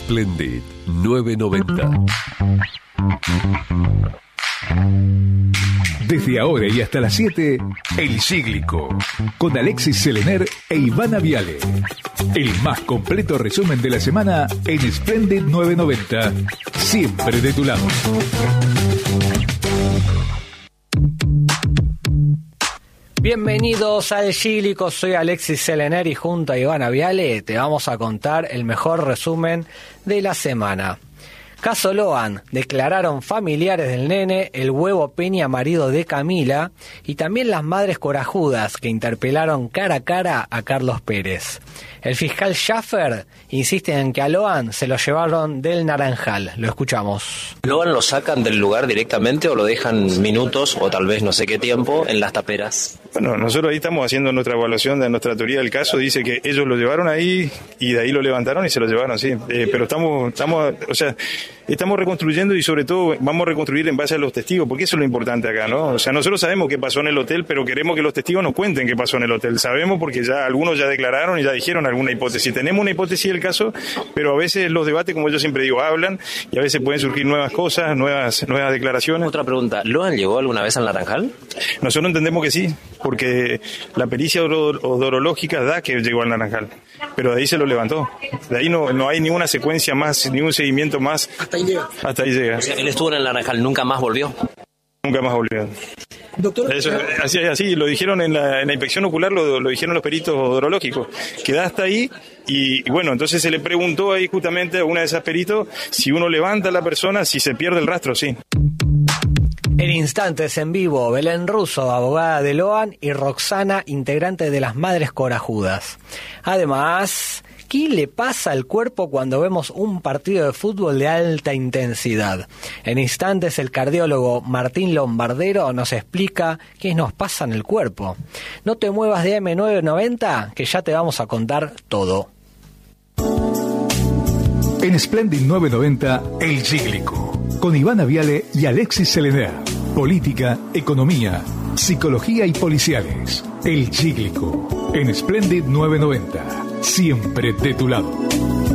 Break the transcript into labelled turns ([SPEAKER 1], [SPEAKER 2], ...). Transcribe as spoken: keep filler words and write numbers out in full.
[SPEAKER 1] Splendid novecientos noventa.
[SPEAKER 2] Desde ahora y hasta las siete, El Cíclico, con Alexis Selener e Ivana Viale. El más completo resumen de la semana en Splendid novecientos noventa. Siempre de tu lado.
[SPEAKER 3] Bienvenidos al Cíclico, soy Alexis Selener y junto a Ivana Viale te vamos a contar el mejor resumen de la semana. Caso Loan, declararon familiares del nene, el Huevo Peña, marido de Camila, y también las madres corajudas que interpelaron cara a cara a Carlos Pérez. El fiscal Schaffer insiste en que a Loan se lo llevaron del Naranjal. Lo escuchamos.
[SPEAKER 4] ¿Loan lo sacan del lugar directamente o lo dejan minutos o tal vez no sé qué tiempo en las taperas?
[SPEAKER 5] Bueno, nosotros ahí estamos haciendo nuestra evaluación de nuestra teoría del caso. Dice que ellos lo llevaron ahí y de ahí lo levantaron y se lo llevaron, sí. Eh, pero estamos, estamos, o sea, estamos reconstruyendo y sobre todo vamos a reconstruir en base a los testigos, porque eso es lo importante acá, ¿no? O sea, nosotros sabemos qué pasó en el hotel, pero queremos que los testigos nos cuenten qué pasó en el hotel. Sabemos porque ya algunos ya declararon y ya dijeron alguna hipótesis. Tenemos una hipótesis del caso, pero a veces los debates, como yo siempre digo, hablan y a veces pueden surgir nuevas cosas, nuevas, nuevas declaraciones.
[SPEAKER 4] Otra pregunta, ¿Loan llegó alguna vez al Naranjal?
[SPEAKER 5] Nosotros entendemos que sí, porque la pericia odorológica da que llegó al Naranjal, pero de ahí se lo levantó. De ahí no, no hay ninguna secuencia más, ningún seguimiento más.
[SPEAKER 4] Hasta ahí llega.
[SPEAKER 5] Hasta ahí llega.
[SPEAKER 4] O sea, él estuvo en el Naranjal, ¿nunca más volvió?
[SPEAKER 5] Nunca más volvió. Doctor, Eso, así, así lo dijeron en la, en la inspección ocular, lo, lo dijeron los peritos odorológicos, que da hasta ahí y, y bueno, entonces se le preguntó ahí justamente a una de esas peritos si uno levanta a la persona, si se pierde el rastro, sí.
[SPEAKER 3] En instantes en vivo, Belén Russo, abogada de Loan, y Roxana, integrante de las Madres Corajudas. Además, ¿qué le pasa al cuerpo cuando vemos un partido de fútbol de alta intensidad? En instantes el cardiólogo Martín Lombardero nos explica qué nos pasa en el cuerpo. No te muevas de eme novecientos noventa, que ya te vamos a contar todo.
[SPEAKER 2] En Splendid novecientos noventa, El Cíclico, con Ivana Viale y Alexis Selener. Política, economía, psicología y policiales. El Cíclico, en Splendid novecientos noventa. Siempre de tu lado.